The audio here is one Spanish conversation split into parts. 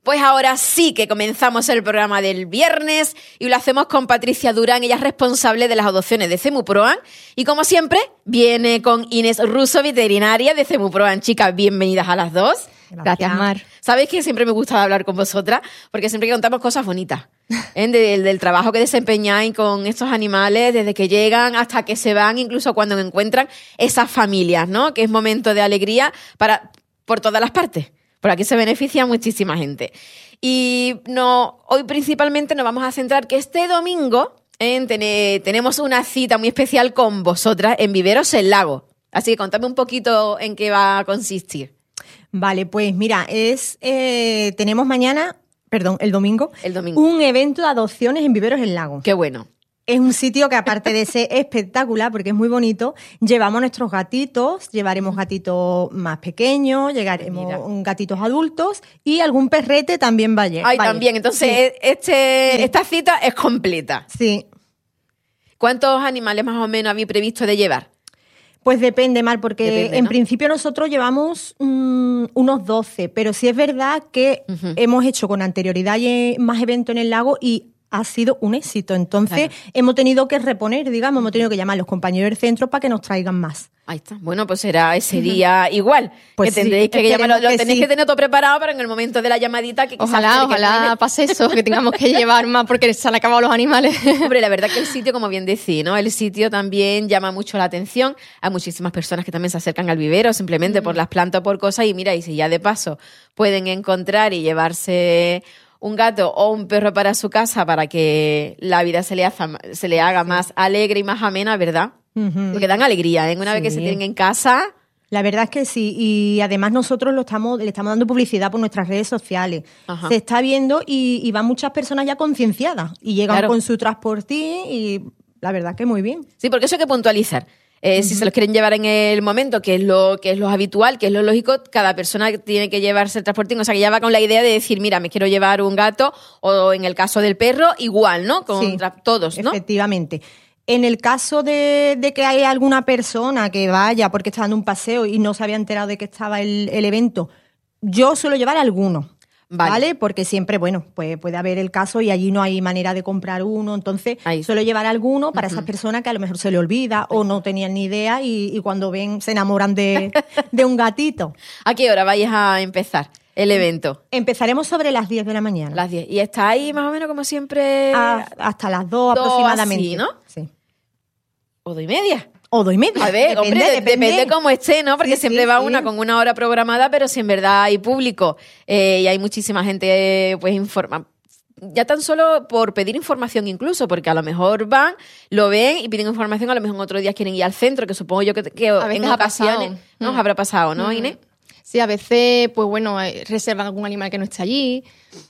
Pues ahora sí que comenzamos el programa del viernes y lo hacemos con Patricia Durán, ella es responsable de las adopciones de CEMUPROAN y como siempre viene con Inés Russo, veterinaria de CEMUPROAN. Chicas, bienvenidas a las dos. Gracias, Mar. Sabéis que siempre me gusta hablar con vosotras porque siempre contamos cosas bonitas del trabajo que desempeñáis con estos animales desde que llegan hasta que se van, incluso cuando encuentran esas familias, ¿no? Que es momento de alegría por todas las partes. Por aquí se beneficia muchísima gente. Y hoy principalmente nos vamos a centrar que este domingo tenemos una cita muy especial con vosotras en Viveros El Lago. Así que contadme un poquito en qué va a consistir. Vale, pues mira, tenemos el domingo, un evento de adopciones en Viveros El Lago. Qué bueno. Es un sitio que aparte de ser espectacular, porque es muy bonito, llevamos nuestros gatitos, llevaremos gatitos más pequeños, llegaremos gatitos adultos y algún perrete también va a llegar. Ay, también. Entonces, sí. Esta cita es completa. Sí. ¿Cuántos animales más o menos habéis previsto de llevar? Pues depende, Mar, porque en principio nosotros llevamos unos 12, pero sí es verdad que hemos hecho con anterioridad más eventos en el lago y ha sido un éxito. Entonces, hemos tenido que reponer, hemos tenido que llamar a los compañeros del centro para que nos traigan más. Ahí está. Bueno, pues será ese día igual. Pues que tendréis que llamarlo, lo tenéis que tener todo preparado para en el momento de la llamadita que Ojalá pase eso, que tengamos que llevar más porque se han acabado los animales. Hombre, la verdad que el sitio, como bien decís, ¿no? El sitio también llama mucho la atención. Hay muchísimas personas que también se acercan al vivero simplemente por las plantas o por cosas y mira, y si ya de paso pueden encontrar y llevarse un gato o un perro para su casa para que la vida se le haga más alegre y más amena, ¿verdad? Porque dan alegría, ¿eh? Una vez que se tienen en casa. La verdad es que sí, y además nosotros le estamos dando publicidad por nuestras redes sociales. Se está viendo y van muchas personas ya concienciadas y llegan con su transportín y la verdad que muy bien. Sí, porque eso hay que puntualizar. Si se los quieren llevar en el momento, que es lo habitual, que es lo lógico, cada persona tiene que llevarse el transportín. O sea, que ya va con la idea de decir, mira, me quiero llevar un gato, o en el caso del perro, igual, ¿no? Todos, ¿no? Efectivamente. En el caso de que hay alguna persona que vaya porque está dando un paseo y no se había enterado de que estaba el evento, yo suelo llevar algunos. ¿Vale? Porque siempre, pues puede haber el caso y allí no hay manera de comprar uno, entonces suelo llevar alguno para esas personas que a lo mejor se le olvida o no tenían ni idea y cuando ven se enamoran de un gatito. ¿A qué hora vais a empezar el evento? Empezaremos sobre las 10 de la mañana. Las 10. ¿Y está ahí más o menos como siempre? Hasta las 2 aproximadamente. Así, ¿no? Sí. ¿O 2:30? O 2:30. A ver, depende cómo esté, ¿no? Porque siempre va una con una hora programada, pero si en verdad hay público y hay muchísima gente, pues informa. Ya tan solo por pedir información incluso, porque a lo mejor van, lo ven y piden información, a lo mejor otros días quieren ir al centro, que supongo yo que a veces en ocasiones nos habrá pasado, ¿no, Inés? Sí, a veces, pues reservan algún animal que no esté allí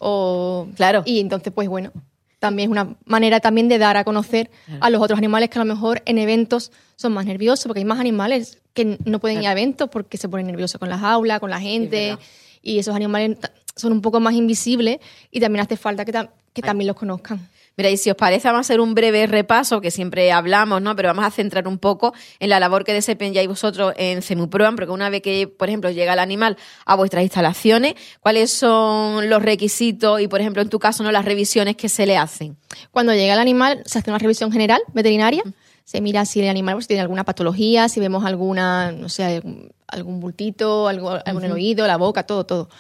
Claro. Y entonces, pues también es una manera también de dar a conocer a los otros animales que a lo mejor en eventos son más nerviosos, porque hay más animales que no pueden ir a eventos porque se ponen nerviosos con las aulas, con la gente, y esos animales son un poco más invisibles y también hace falta que también los conozcan. Mira, y si os parece, vamos a hacer un breve repaso, que siempre hablamos, ¿no? Pero vamos a centrar un poco en la labor que desempeñáis vosotros en CEMUPROAN, porque una vez que, por ejemplo, llega el animal a vuestras instalaciones, ¿cuáles son los requisitos y, por ejemplo, en tu caso, no las revisiones que se le hacen? Cuando llega el animal, se hace una revisión general veterinaria, se mira si el animal tiene alguna patología, si vemos alguna, no sé, algún bultito, algo en el oído, la boca, todo.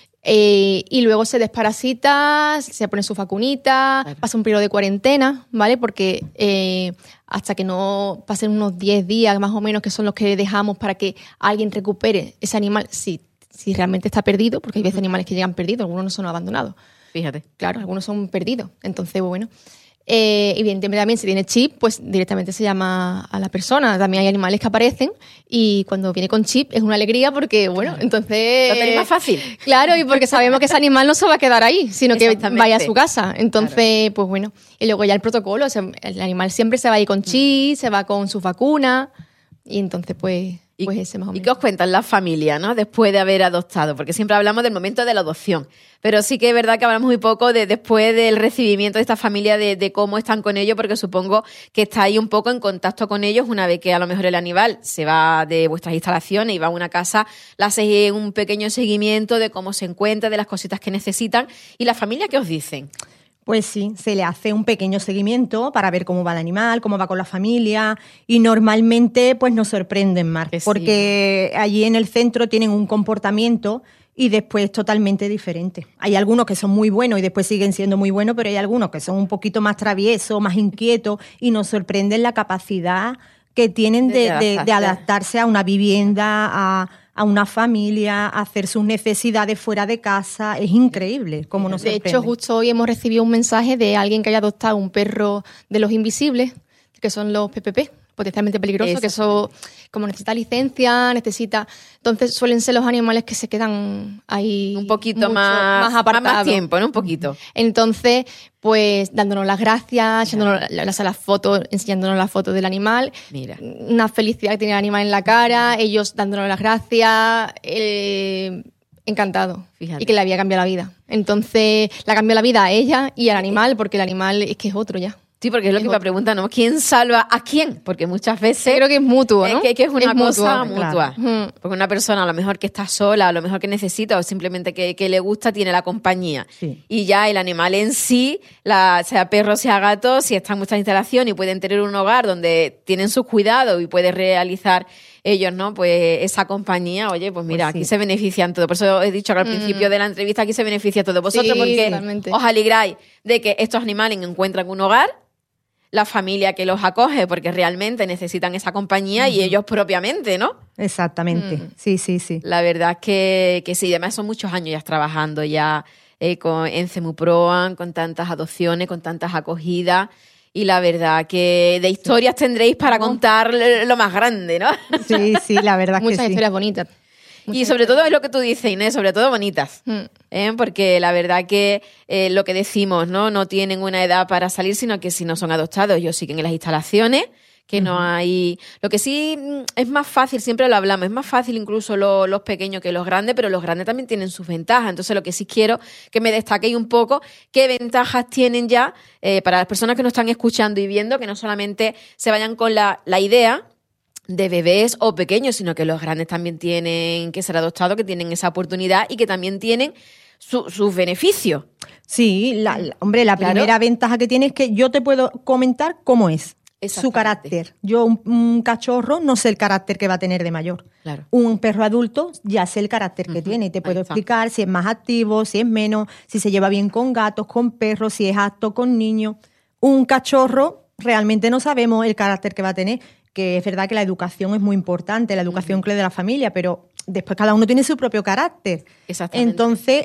Y luego se desparasita, se pone su vacunita, pasa un periodo de cuarentena, ¿vale? Porque hasta que no pasen unos 10 días más o menos, que son los que dejamos para que alguien recupere ese animal, si realmente está perdido, porque hay veces animales que llegan perdidos, algunos no son abandonados. Fíjate. Claro, algunos son perdidos. Entonces, evidentemente también si tiene chip, pues directamente se llama a la persona. También hay animales que aparecen y cuando viene con chip es una alegría porque, entonces... Lo tenéis más fácil. Claro, y porque sabemos que ese animal no se va a quedar ahí, sino que vaya a su casa. Entonces, y luego ya el protocolo, el animal siempre se va a ir con chip, se va con sus vacunas y entonces, Pues ese más o menos. ¿Y qué os cuentan las familias, ¿no? Después de haber adoptado? Porque siempre hablamos del momento de la adopción, pero sí que es verdad que hablamos muy poco de después del recibimiento de esta familia, de cómo están con ellos, porque supongo que estáis un poco en contacto con ellos una vez que a lo mejor el animal se va de vuestras instalaciones y va a una casa, le hacéis un pequeño seguimiento de cómo se encuentra, de las cositas que necesitan. ¿Y la familia qué os dicen? Pues sí, se le hace un pequeño seguimiento para ver cómo va el animal, cómo va con la familia y normalmente pues nos sorprenden más porque allí en el centro tienen un comportamiento y después totalmente diferente. Hay algunos que son muy buenos y después siguen siendo muy buenos, pero hay algunos que son un poquito más traviesos, más inquietos y nos sorprenden la capacidad que tienen de adaptarse a una vivienda, a una familia, a hacer sus necesidades fuera de casa. Es increíble cómo nos sorprende. De hecho, justo hoy hemos recibido un mensaje de alguien que haya adoptado un perro de los invisibles, que son los PPP, potencialmente peligrosos, que eso, como necesita licencia, Entonces suelen ser los animales que se quedan ahí un poquito más apartados. Más tiempo, ¿no? Un poquito. Entonces, pues dándonos las gracias, las fotos, enseñándonos las fotos del animal. Mira. Una felicidad que tiene el animal en la cara, ellos dándonos las gracias. Encantado. Fíjate. Y que le había cambiado la vida. Entonces, le ha cambiado la vida a ella y al animal, porque el animal es que es otro ya. Sí, porque es lo que me preguntan, ¿no? ¿Quién salva a quién? Porque muchas veces... Creo que es mutuo, ¿no? Que es una cosa mutua. Claro. Porque una persona a lo mejor que está sola, a lo mejor que necesita o simplemente que le gusta, tiene la compañía. Sí. Y ya el animal en sí, sea perro, sea gato, si está en vuestra instalación y pueden tener un hogar donde tienen sus cuidados y pueden realizar ellos, ¿no? Pues esa compañía, oye, pues mira, aquí se benefician todos. Por eso he dicho que al principio de la entrevista aquí se beneficia todo vosotros, porque totalmente. os alegráis de que estos animales encuentran un hogar, la familia que los acoge porque realmente necesitan esa compañía y ellos propiamente, ¿no? Exactamente, sí. La verdad es que sí, además son muchos años ya trabajando ya en CEMUPROAN, con tantas adopciones, con tantas acogidas y la verdad que de historias tendréis para contar lo más grande, ¿no? Sí, la verdad es que sí. Muchas historias bonitas. Y sobre todo es lo que tú dices, Inés, sobre todo bonitas. Porque la verdad que lo que decimos, no tienen una edad para salir, sino que si no son adoptados, ellos siguen en las instalaciones, que no hay... Lo que sí es más fácil, siempre lo hablamos, es más fácil incluso los pequeños que los grandes, pero los grandes también tienen sus ventajas. Entonces lo que sí quiero que me destaquéis un poco qué ventajas tienen ya para las personas que nos están escuchando y viendo, que no solamente se vayan con la idea de bebés o pequeños, sino que los grandes también tienen que ser adoptados, que tienen esa oportunidad y que también tienen sus beneficios. Sí, hombre, la primera ventaja que tiene es que yo te puedo comentar cómo es su carácter. Yo, un cachorro, no sé el carácter que va a tener de mayor. Claro. Un perro adulto, ya sé el carácter que tiene y te puedo explicar si es más activo, si es menos, si se lleva bien con gatos, con perros, si es apto con niños. Un cachorro, realmente no sabemos el carácter que va a tener, que es verdad que la educación es muy importante, la educación que le da la familia, pero después cada uno tiene su propio carácter. Exactamente. Entonces,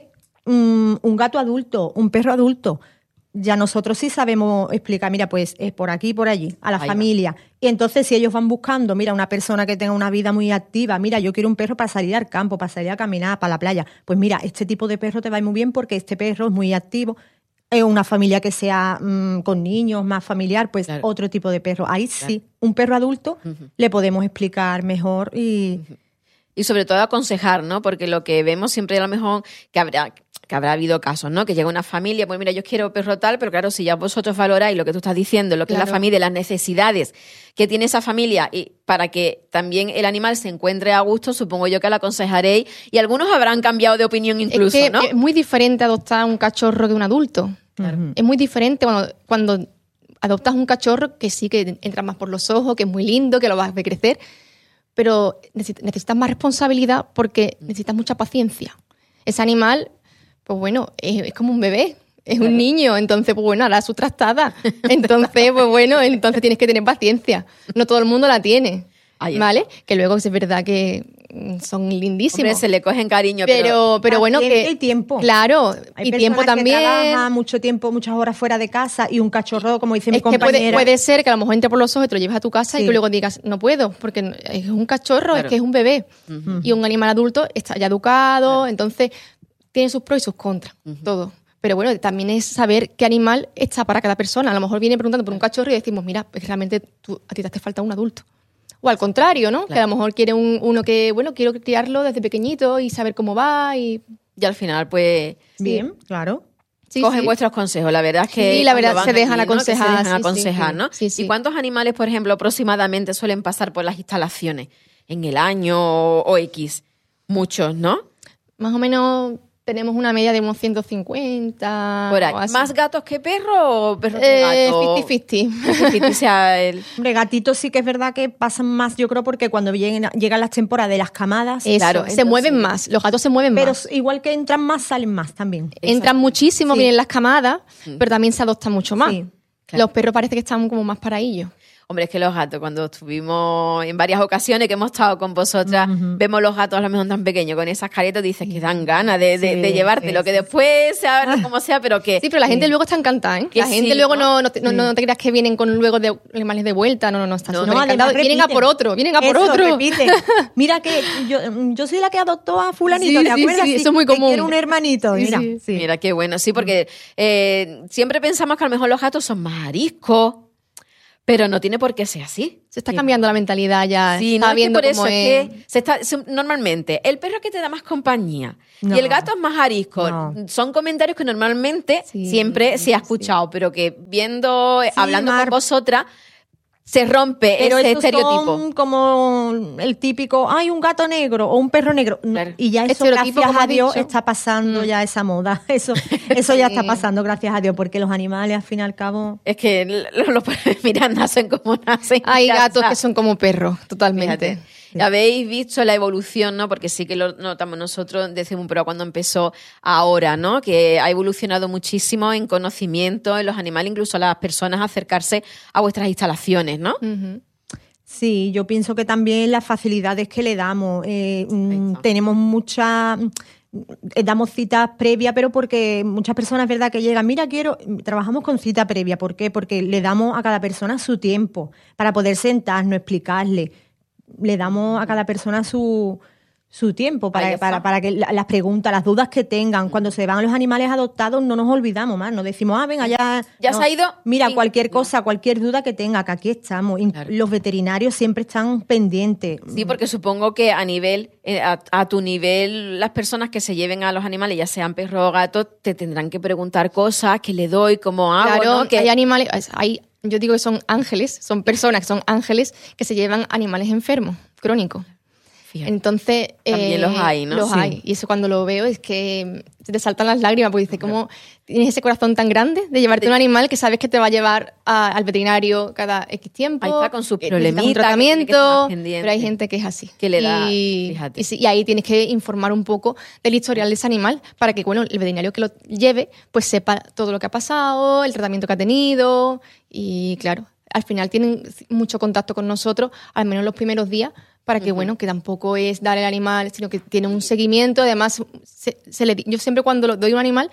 un gato adulto, un perro adulto, ya nosotros sí sabemos explicar, mira, pues es por aquí y por allí, a la familia. Y entonces si ellos van buscando, mira, una persona que tenga una vida muy activa, mira, yo quiero un perro para salir al campo, para salir a caminar, para la playa, pues mira, este tipo de perro te va a ir muy bien porque este perro es muy activo. Una familia que sea con niños, más familiar, pues otro tipo de perro. Ahí sí, un perro adulto le podemos explicar mejor y sobre todo aconsejar, ¿no? Porque lo que vemos siempre a lo mejor que habrá habido casos, ¿no? Que llega una familia, pues mira, yo quiero perro tal, pero claro, si ya vosotros valoráis lo que tú estás diciendo, lo que es la familia, las necesidades que tiene esa familia y para que también el animal se encuentre a gusto, supongo yo que la aconsejaréis y algunos habrán cambiado de opinión incluso, es que ¿no? Es muy diferente adoptar un cachorro que un adulto. Claro. Es muy diferente cuando adoptas un cachorro que sí que entra más por los ojos, que es muy lindo, que lo vas a ver crecer, pero necesitas más responsabilidad porque necesitas mucha paciencia. Ese animal, pues bueno, es como un bebé, es un niño, entonces, pues bueno, hará su trastada. Entonces, pues bueno, entonces tienes que tener paciencia. No todo el mundo la tiene, ¿vale? Que luego es verdad que son lindísimos. Hombre, se le cogen cariño, pero bueno, que y tiempo. Claro, hay y tiempo también. Que trabaja mucho tiempo, muchas horas fuera de casa y un cachorro, como dice mi compañera. Que puede ser que a lo mejor entre por los ojos y te lo lleves a tu casa y que luego digas, no puedo, porque es un cachorro, es que es un bebé. Y un animal adulto está ya educado, entonces tiene sus pros y sus contras, todo. Pero bueno, también es saber qué animal está para cada persona. A lo mejor viene preguntando por un cachorro y decimos, mira, pues realmente a ti te hace falta un adulto. O al contrario, ¿no? Claro. Que a lo mejor quiere uno que, bueno, quiero criarlo desde pequeñito y saber cómo va y al final, pues... Bien, claro. Sí, cogen vuestros consejos, la verdad es que... Sí, la verdad se dejan aconsejar. ¿no? Se dejan aconsejar, ¿no? Sí, sí. ¿Y cuántos animales, por ejemplo, aproximadamente suelen pasar por las instalaciones en el año o X? Muchos, ¿no? Más o menos tenemos una media de unos 150. Por ahí. ¿Más gatos que perros o perros que gatos? 50-50. O sea, Hombre, gatitos sí que es verdad que pasan más, yo creo, porque cuando llegan las temporadas de las camadas... Eso, claro, se entonces, mueven más, los gatos se mueven pero más. Pero igual que entran más, salen más también. Entran muchísimo, sí. Vienen las camadas, pero también se adoptan mucho más. Sí, claro. Los perros parece que están como más para ellos. Hombre, es que los gatos, cuando estuvimos en varias ocasiones que hemos estado con vosotras, vemos los gatos a lo mejor tan pequeños, con esas caretas, dices que dan ganas de llevártelo, que después se abra como sea, pero que... Sí, pero la gente luego está encantada, ¿eh? La gente luego no te creas que vienen con luego de animales de vuelta, no están súper encantados. Vienen a por otro, repiten. Mira que yo soy la que adoptó a fulanito, ¿te acuerdas? Sí, eso es muy común. Quiero un hermanito, mira. Sí. Mira, qué bueno, sí, porque siempre pensamos que a lo mejor los gatos son más ariscos, pero no tiene por qué ser así. Se está cambiando la mentalidad ya. Sí, está no, viendo por cómo eso es que normalmente el perro es que te da más compañía y el gato es más arisco. No. Son comentarios que normalmente siempre se ha escuchado, pero que hablando con vosotras, se rompe pero ese esos estereotipo. Son como el típico, hay un gato negro o un perro negro. Claro. Y ya eso, estereotipo, gracias a Dios, dicho. está pasando ya esa moda. Eso ya está pasando, gracias a Dios, porque los animales, al fin y al cabo... Es que mirad, nacen como nacen. Hay gatos que son como perros, totalmente. Fíjate. Habéis visto la evolución, ¿no? Porque sí que lo notamos nosotros desde un programa cuando empezó ahora, ¿no? Que ha evolucionado muchísimo en conocimiento, en los animales, incluso a las personas acercarse a vuestras instalaciones, ¿no? Uh-huh. Sí, yo pienso que también las facilidades que le damos. Tenemos damos citas previas, pero porque muchas personas, es verdad, que llegan, trabajamos con cita previa. ¿Por qué? Porque le damos a cada persona su tiempo para poder sentarnos, explicarle. Le damos a cada persona su tiempo para que las preguntas, las dudas que tengan. Cuando se van los animales adoptados no nos olvidamos más, no decimos, venga, ya se ha ido. Mira, cualquier cosa, cualquier duda que tenga, que aquí estamos. Claro. Los veterinarios siempre están pendientes. Sí, porque supongo que a nivel, a tu nivel, las personas que se lleven a los animales, ya sean perros o gatos, te tendrán que preguntar cosas, que le doy, cómo hago, claro, ¿no? Que hay animales, yo digo que son ángeles, son personas que son ángeles que se llevan animales enfermos, crónicos. Fíjate. Entonces... También los hay, ¿no? Los hay. Y eso cuando lo veo es que se te saltan las lágrimas, porque dices, ¿cómo tienes ese corazón tan grande de llevarte un animal que sabes que te va a llevar al veterinario cada X tiempo? Ahí está con sus problemitas. Un tratamiento, pero hay gente que es así. Que le da, fíjate. Y ahí tienes que informar un poco del historial de ese animal para que, el veterinario que lo lleve, pues sepa todo lo que ha pasado, el tratamiento que ha tenido y, claro, al final tienen mucho contacto con nosotros, al menos los primeros días, para que, que tampoco es dar el animal, sino que tiene un seguimiento. Además, yo siempre cuando doy un animal,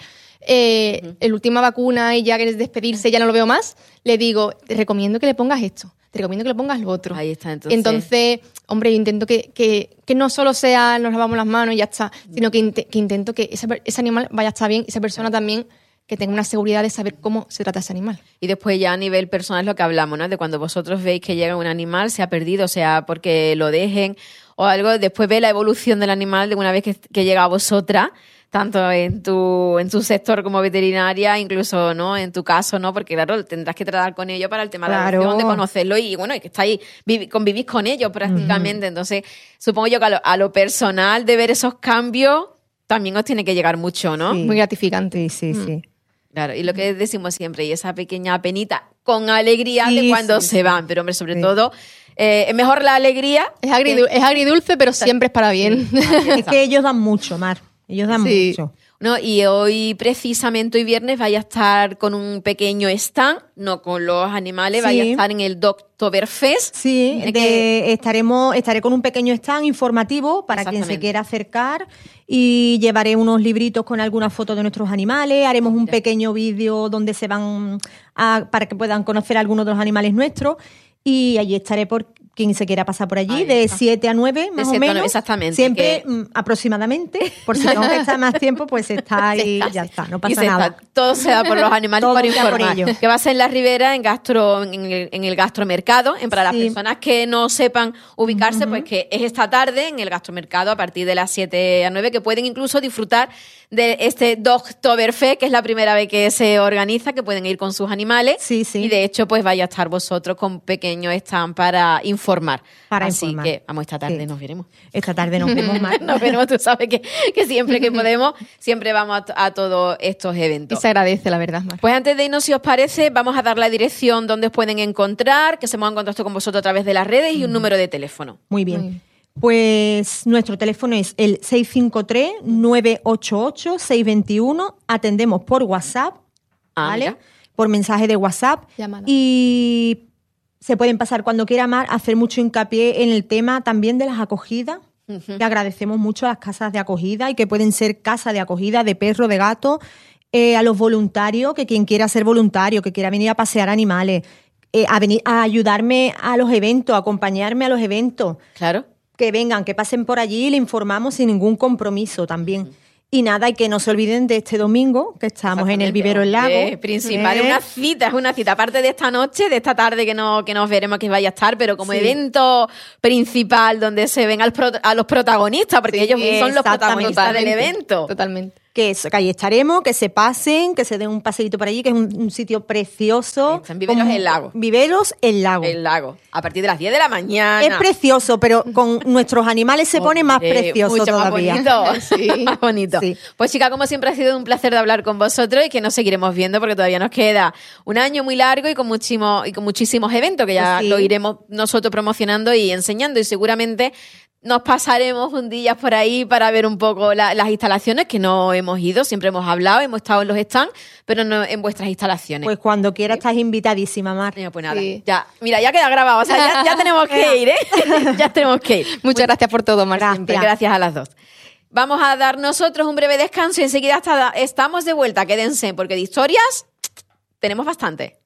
la última vacuna y ya que es despedirse, ya no lo veo más, le digo, te recomiendo que le pongas esto, te recomiendo que le pongas lo otro. Ahí está, entonces hombre, yo intento que no solo sea nos lavamos las manos y ya está, sino que intento que ese animal vaya a estar bien, esa persona también, que tenga una seguridad de saber cómo se trata ese animal. Y después ya a nivel personal es lo que hablamos, ¿no? De cuando vosotros veis que llega un animal, se ha perdido, sea porque lo dejen o algo, después ve la evolución del animal de una vez que llega a vosotras, tanto en tu sector como veterinaria, incluso, ¿no? En tu caso, ¿no? Porque, claro, tendrás que tratar con ellos para el tema de la adopción, de conocerlo y, que estáis, convivís con ellos prácticamente. Entonces, supongo yo que a lo personal de ver esos cambios también os tiene que llegar mucho, ¿no? Sí. Muy gratificante. Sí. Claro, y lo que decimos siempre, y esa pequeña penita con alegría de cuando se van, pero hombre, sobre todo, es mejor la alegría. Es agridulce, pero siempre es para bien. Es que ellos dan mucho, Mar, ellos dan mucho. No, y hoy precisamente, hoy viernes, vaya a estar con un pequeño stand, no con los animales, vaya a estar en el Oktoberfest. Sí, estaré con un pequeño stand informativo para quien se quiera acercar y llevaré unos libritos con algunas fotos de nuestros animales, haremos un pequeño vídeo donde para que puedan conocer algunos de los animales nuestros y allí estaré quien se quiera pasar por allí, de 7 a 9 más o menos. Exactamente. Siempre aproximadamente, por si tengo que estar más tiempo, pues está ahí y ya está, no pasa nada. Todo se da por los animales para informar. Por que va a ser en la Ribera, en el gastromercado, para las personas que no sepan ubicarse, pues que es esta tarde en el gastromercado a partir de las 7 a 9, que pueden incluso disfrutar de este Dogtoberfest, que es la primera vez que se organiza, que pueden ir con sus animales. Sí, sí. Y de hecho, pues vaya a estar vosotros con pequeños stand para informar. Así que, vamos, esta tarde nos veremos. Esta tarde nos vemos más. Nos veremos, tú sabes que siempre que podemos, siempre vamos a todos estos eventos. Y se agradece, la verdad, Mar. Pues antes de irnos, si os parece, vamos a dar la dirección donde os pueden encontrar, que se pongan en contacto con vosotros a través de las redes y un número de teléfono. Muy bien. Pues nuestro teléfono es el 653-988-621. Atendemos por WhatsApp, ¿vale? Mira. Por mensaje de WhatsApp. Llamada. Y se pueden pasar cuando quiera, Mar, hacer mucho hincapié en el tema también de las acogidas. Le agradecemos mucho a las casas de acogida y que pueden ser casas de acogida de perro, de gato, a los voluntarios, que quien quiera ser voluntario, que quiera venir a pasear animales, a venir a ayudarme a los eventos, a acompañarme a los eventos. Claro. Que vengan, que pasen por allí y le informamos sin ningún compromiso también. Y nada, y que no se olviden de este domingo, que estamos en el Vivero El Lago. Principal, es una cita. Aparte de esta noche, de esta tarde que nos veremos que vaya a estar, pero como evento principal donde se ven a los protagonistas, porque ellos son los protagonistas del evento. Totalmente. Que ahí estaremos, que se pasen, que se den un paseíto por allí, que es un sitio precioso. Están Viveros El Lago. Viveros El Lago. El lago. A partir de las 10 de la mañana. Es precioso, pero con nuestros animales se pone más precioso mucho todavía. Más bonito. Sí, más bonito. Sí. Pues chica, como siempre ha sido un placer de hablar con vosotros y que nos seguiremos viendo porque todavía nos queda un año muy largo y con muchísimos eventos que ya lo iremos nosotros promocionando y enseñando, y seguramente nos pasaremos un día por ahí para ver un poco las instalaciones, que no hemos ido, siempre hemos hablado, hemos estado en los stands, pero no en vuestras instalaciones. Pues cuando quiera estás invitadísima, Mar. Pues nada, ya queda grabado, o sea, ya tenemos que ir, ¿eh? Ya tenemos que ir. Muchas gracias por todo, Mar. Gracias a las dos. Vamos a dar nosotros un breve descanso y enseguida estamos de vuelta. Quédense, porque de historias tenemos bastante.